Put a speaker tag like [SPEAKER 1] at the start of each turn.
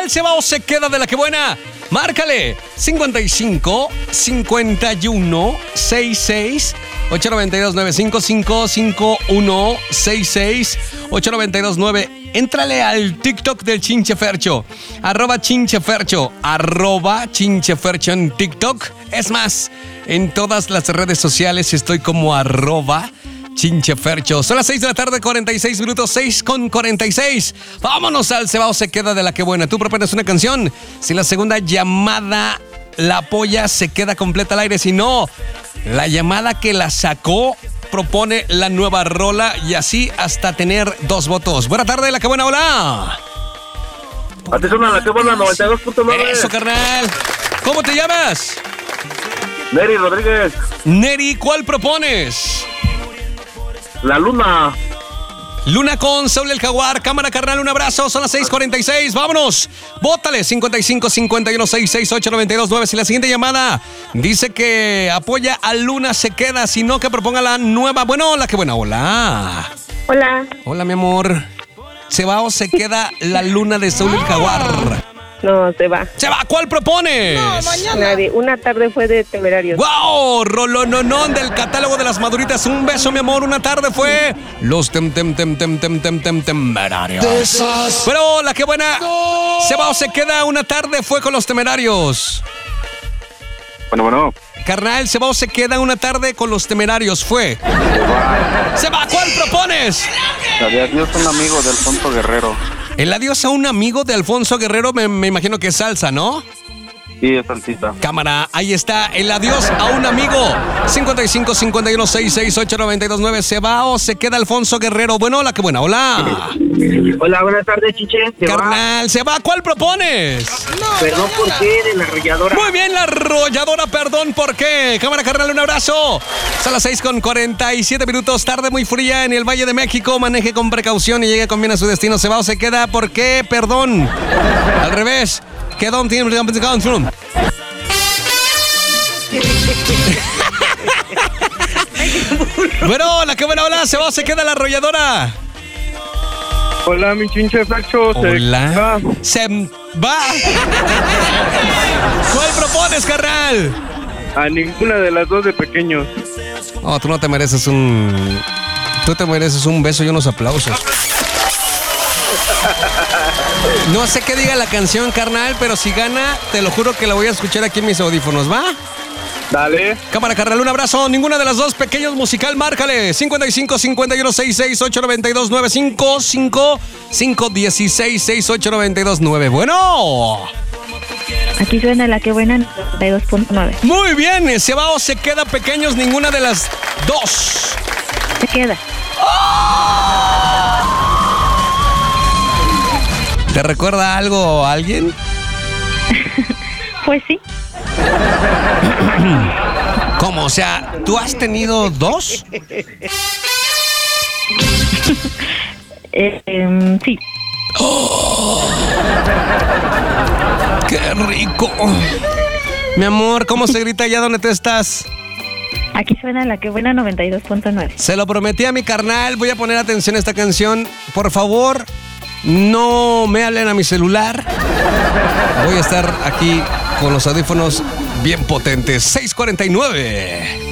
[SPEAKER 1] ¿Se va o se queda de la que buena? Márcale 55 51 66 892 955 51 66 892 9. Éntrale al TikTok del Chinche Fercho. @Chinche Fercho. @Chinche Fercho en TikTok. Es más, en todas las redes sociales estoy como @Chinche Fercho. Son las 6 de la tarde, 46 minutos, 6:46. Vámonos al Se va o se queda de la que buena. Tú propones una canción. Si la segunda llamada la apoya, se queda completa al aire. Si no, la llamada que la sacó propone la nueva rola y así hasta tener 2 votos. Buena tarde, la que buena, hola.
[SPEAKER 2] Atención a la que buena, 92.9.
[SPEAKER 1] Eso, carnal. ¿Cómo te llamas?
[SPEAKER 2] Neri Rodríguez.
[SPEAKER 1] Neri, ¿cuál propones?
[SPEAKER 2] La Luna.
[SPEAKER 1] Luna con Saúl el Jaguar. Cámara, carnal, un abrazo. Son las 6:46. Vámonos. Bótale. 55 51 66 892 9. Si la siguiente llamada dice que apoya a Luna, se queda. Si no, que proponga la nueva. Bueno, la que buena. Hola.
[SPEAKER 3] Hola.
[SPEAKER 1] Hola, mi amor. ¿Se va o se queda la Luna de Saúl el Jaguar?
[SPEAKER 3] No, se va.
[SPEAKER 1] ¡Se va! ¿Cuál propones?
[SPEAKER 3] No, nadie. Una tarde fue de Temerarios.
[SPEAKER 1] ¡Wow! Rolononón del catálogo de las maduritas. Un beso, mi amor. Una tarde fue los Temerarios. Pero la que buena. ¿Se va o se queda? Una tarde fue con los Temerarios.
[SPEAKER 2] Bueno.
[SPEAKER 1] Carnal, ¿se va o se queda? Una tarde con los Temerarios fue. ¡Se va! ¿Cuál propones?
[SPEAKER 2] Adiós, un amigo de Alfonso Guerrero.
[SPEAKER 1] El adiós a un amigo de Alfonso Guerrero, me imagino que es salsa, ¿no?
[SPEAKER 2] Sí, es salsita.
[SPEAKER 1] Cámara, ahí está, el adiós a un amigo. 55 51 66 892 9. ¿Se va o se queda Alfonso Guerrero? Bueno, la que buena, hola.
[SPEAKER 2] Hola, buenas tardes, Chiche.
[SPEAKER 1] Carnal, ¿se va? ¿Cuál propones?
[SPEAKER 2] Perdón, ¿por qué? De la arrolladora.
[SPEAKER 1] Muy bien, la arrolladora, perdón, ¿por qué? Cámara, carnal, un abrazo. Son las 6:47 minutos, tarde muy fría en el Valle de México. Maneje con precaución y llegue con bien a su destino. ¿Se va o se queda? ¿Por qué? Perdón. Al revés. ¿Qué don tiene? Bueno, la que buena, hola. ¿Se va o se queda la arrolladora?
[SPEAKER 2] Hola, mi Chinche Fercho.
[SPEAKER 1] Hola. Se va. ¿Cuál propones, carnal?
[SPEAKER 2] A ninguna de las dos de pequeños.
[SPEAKER 1] Oh, tú no te mereces un... Tú te mereces un beso y unos aplausos. No sé qué diga la canción, carnal, pero si gana, te lo juro que la voy a escuchar aquí en mis audífonos, ¿va?
[SPEAKER 2] Dale.
[SPEAKER 1] Cámara, carnal, un abrazo. Ninguna de las dos, pequeños musical, márcale. 55 51 66 892 9. 55 516 6892 9. Bueno.
[SPEAKER 3] Aquí suena la que buena, 92.9.
[SPEAKER 1] Muy bien. ¿Se va o se queda, pequeños? Ninguna de las dos.
[SPEAKER 3] Se queda.
[SPEAKER 1] ¿Te recuerda algo a alguien?
[SPEAKER 3] Pues sí.
[SPEAKER 1] ¿Cómo? O sea, ¿tú has tenido dos?
[SPEAKER 3] Sí.
[SPEAKER 1] ¡Oh! ¡Qué rico! Mi amor, ¿cómo se grita allá donde tú estás?
[SPEAKER 3] Aquí suena la que buena, 92.9.
[SPEAKER 1] Se lo prometí a mi carnal. Voy a poner atención a esta canción. Por favor, no me hablen a mi celular. Voy a estar aquí con los audífonos bien potentes. 6:49.